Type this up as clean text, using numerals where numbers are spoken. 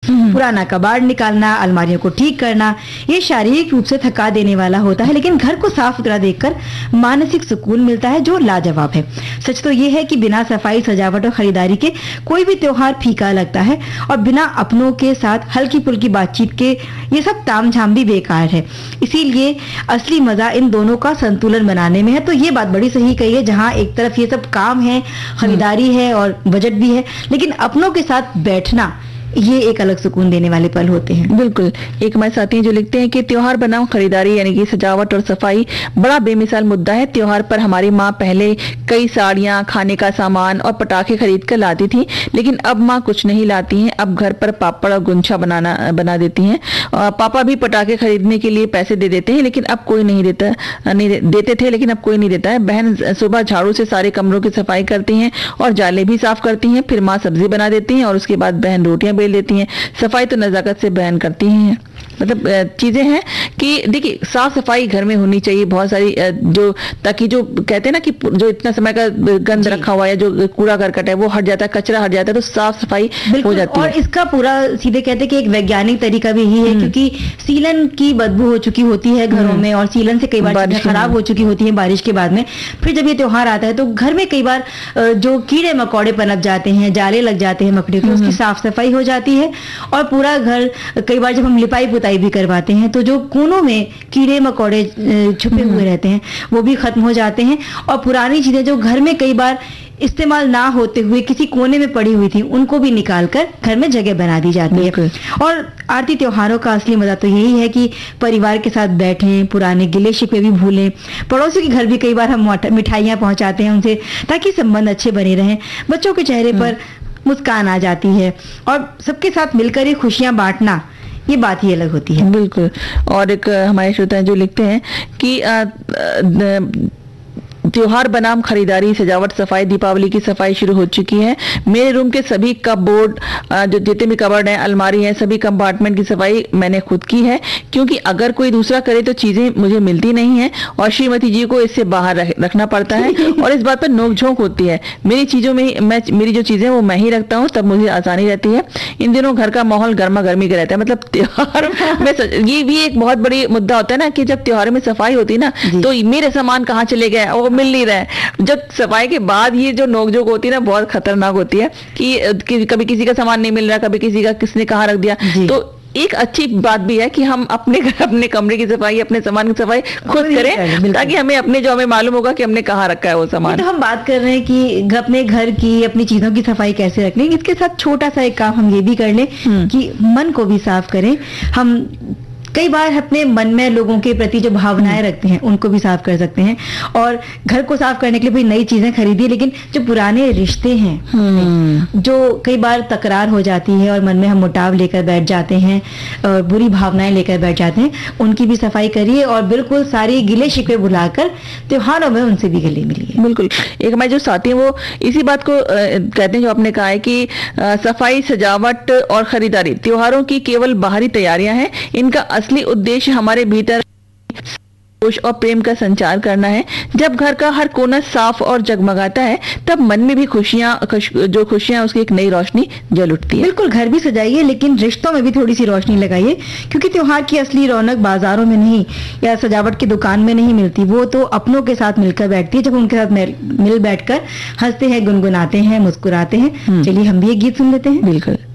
पुराना कबाड़ निकालना, अलमारियों को ठीक करना, ये शारीरिक रूप से थका देने वाला होता है, लेकिन घर को साफ सुथरा देखकर मानसिक सुकून मिलता है जो लाजवाब है। सच तो ये है कि बिना सफाई, सजावट और खरीदारी के कोई भी त्योहार फीका लगता है, और बिना अपनों के साथ हल्की फुल्की बातचीत के ये सब तामझाम भी बेकार है। इसीलिए असली मजा इन दोनों का संतुलन बनाने में है। तो ये बात बड़ी सही कही है, जहाँ एक तरफ ये सब काम है, खरीदारी है और बजट भी है, लेकिन अपनों के साथ बैठना ये एक अलग सुकून देने वाले पल होते हैं। बिल्कुल। एक हमारे साथी हैं जो लिखते हैं कि त्योहार बनाम खरीदारी यानी कि सजावट और सफाई बड़ा बेमिसाल मुद्दा है। त्योहार पर हमारी माँ पहले कई साड़ियाँ, खाने का सामान और पटाखे खरीद कर लाती थी, लेकिन अब माँ कुछ नहीं लाती हैं। अब घर पर पापड़ और गुंछा बना देती हैं। पापा भी पटाखे खरीदने के लिए पैसे दे देते हैं, लेकिन अब कोई नहीं देते थे, लेकिन अब कोई नहीं देता है। बहन सुबह झाड़ू से सारे कमरों की सफाई करती हैं और जाले भी साफ करती हैं। फिर माँ सब्जी बना देती हैं और उसके बाद बहन रोटियां बेल देती हैं। सफाई तो नजाकत से बहन करती ही हैं। मतलब चीजें हैं कि देखिए साफ सफाई घर में होनी चाहिए बहुत सारी, जो ताकि जो कहते हैं ना कि जो इतना समय का गंद रखा हुआ है, जो कूड़ा करकट है वो हट जाता है, कचरा हट जाता है, तो साफ सफाई हो जाती है। और इसका पूरा सीधे कहते हैं कि एक वैज्ञानिक तरीका भी यही है, क्योंकि सीलन की बदबू हो चुकी होती है घरों में, और सीलन से कई बार चीजें खराब हो चुकी होती है बारिश के बाद में। फिर जब ये त्योहार आता है तो घर में कई बार जो कीड़े मकोड़े पनप जाते हैं, जाले लग जाते हैं मकड़ी के, उसकी साफ सफाई हो जाती है। और पूरा घर, कई बार जब हम लिपाई पुताई भी करवाते हैं तो जो कोनों में कीड़े मकोड़े छुपे हुए रहते हैं वो भी खत्म हो जाते हैं, और पुरानी चीजें जो घर में कई बार इस्तेमाल ना होते हुए किसी कोने में पड़ी हुई थी उनको भी निकालकर घर में जगह बना दी जाती है। और आरती त्योहारों का असली मजा तो यही है कि परिवार के साथ बैठें, पुराने गिले शिकवे भी भूलें। पड़ोसी के घर भी कई बार हम मिठाइयां पहुंचाते हैं उनसे, ताकि संबंध अच्छे बने रहें। बच्चों के चेहरे पर मुस्कान आ जाती है, और सबके साथ मिलकर ये खुशियां बांटना, ये बात ही अलग होती है। बिल्कुल। और एक हमारे श्रोता जो लिखते हैं कि त्योहार बनाम खरीदारी, सजावट, सफाई, दीपावली की सफाई शुरू हो चुकी है। मेरे रूम के सभी कपबोर्ड, जो जितने भी कबर्ड हैं, अलमारी हैं, सभी कंपार्टमेंट की सफाई मैंने खुद की है, क्योंकि अगर कोई दूसरा करे तो चीजें मुझे मिलती नहीं है और श्रीमती जी को इससे बाहर रखना पड़ता है और इस बात पर नोकझोंक होती है। मेरी चीजों में मेरी जो चीजें वो मैं ही रखता हूँ, तब मुझे आसानी रहती है। इन दिनों घर का माहौल गर्मा गर्मी का रहता है। मतलब त्योहार में ये भी एक बहुत बड़ी मुद्दा होता है ना कि जब त्योहार में सफाई होती है ना, तो मेरे सामान कहाँ चले गए, वो मिल नहीं रहा है। जब सफाई के बाद ये जो नोकझोंक होती है ना, बहुत खतरनाक होती है कि कभी किसी का सामान नहीं मिल रहा, कभी किसी का किसने कहाँ रख दिया। तो एक अच्छी बात भी है कि हम अपने घर, अपने कमरे की सफाई, अपने सामान की सफाई खुद करें, ताकि हमें मालूम होगा कि हमने कहाँ रखा है वो सामान। तो हम बात कर रहे हैं कि अपने घर की, अपनी चीजों की सफाई कैसे रखनी। इसके साथ छोटा सा एक काम हम ये भी कर लें कि मन को भी साफ करें। हम कई बार अपने मन में लोगों के प्रति जो भावनाएं रखते हैं उनको भी साफ कर सकते हैं, और घर को साफ करने के लिए भी नई चीजें खरीदी, लेकिन जो पुराने रिश्ते हैं, जो कई बार तकरार हो जाती है और मन में हम मुटाव लेकर बैठ जाते हैं और बुरी भावनाएं लेकर बैठ जाते हैं, उनकी भी सफाई करिए और बिल्कुल सारी गिले शिकवे भुलाकर त्योहारों में उनसे भी गले मिलिए। बिल्कुल। एक हमारे जो साथी हैं वो इसी बात को कहते हैं, जो आपने कहा है कि सफाई, सजावट और खरीदारी त्योहारों की केवल बाहरी तैयारियां हैं। इनका असली उद्देश्य हमारे भीतर जोश और प्रेम का संचार करना है। जब घर का हर कोना साफ और जगमगाता है, तब मन में भी जो खुशियां उसकी एक नई रोशनी जल उठती है। बिल्कुल, घर भी सजाइए, लेकिन रिश्तों में भी थोड़ी सी रोशनी लगाइए, क्योंकि त्योहार की असली रौनक बाजारों में नहीं या सजावट की दुकान में नहीं मिलती। वो तो अपनों के साथ मिलकर बैठती है, जब उनके साथ मिल बैठकर हंसते हैं, गुनगुनाते हैं, मुस्कुराते हैं। चलिए हम भी एक गीत सुन लेते हैं। बिल्कुल।